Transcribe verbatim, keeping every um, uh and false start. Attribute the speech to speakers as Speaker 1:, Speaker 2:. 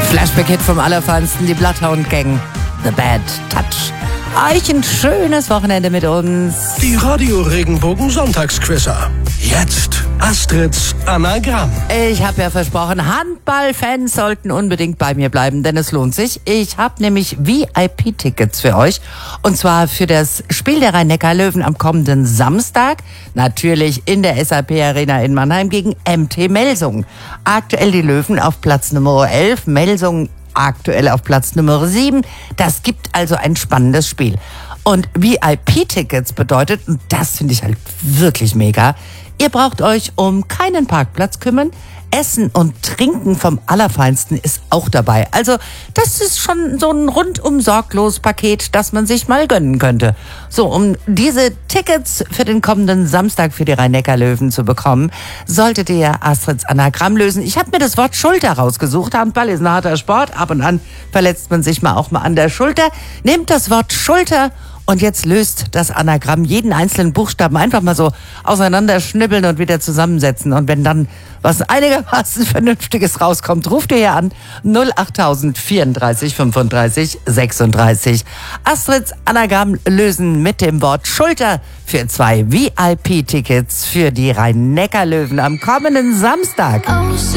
Speaker 1: Flashback-Hit vom Allerfeinsten, die Bloodhound Gang, The Bad Touch. Euch ein schönes Wochenende mit uns.
Speaker 2: Die Radio Regenbogen Sonntagsquizzer. Jetzt Astrids Anagramm.
Speaker 1: Ich habe ja versprochen, Handballfans sollten unbedingt bei mir bleiben, denn es lohnt sich. Ich habe nämlich V I P-Tickets für euch. Und zwar für das Spiel der Rhein-Neckar-Löwen am kommenden Samstag. Natürlich in der S A P-Arena in Mannheim gegen M T Melsungen. Aktuell die Löwen auf Platz Nummer elf, Melsungen aktuell auf Platz Nummer sieben. Das gibt also ein spannendes Spiel. Und V I P-Tickets bedeutet, und das finde ich halt wirklich mega, ihr braucht euch um keinen Parkplatz kümmern. Essen und Trinken vom Allerfeinsten ist auch dabei. Also das ist schon so ein rundum sorglos Paket, das man sich mal gönnen könnte. So, um diese Tickets für den kommenden Samstag für die Rhein-Neckar-Löwen zu bekommen, solltet ihr Astrids Anagramm lösen. Ich habe mir das Wort Schulter rausgesucht. Handball ist ein harter Sport. Ab und an verletzt man sich mal auch mal an der Schulter. Nehmt das Wort Schulter und jetzt löst das Anagramm jeden einzelnen Buchstaben einfach mal so auseinanderschnibbeln und wieder zusammensetzen. Und wenn dann was einigermaßen Vernünftiges rauskommt, ruft ihr hier an null acht tausend vierunddreißig fünfunddreißig sechsunddreißig. Astrids Anagramm lösen mit dem Wort Schulter für zwei V I P-Tickets für die Rhein-Neckar-Löwen am kommenden Samstag.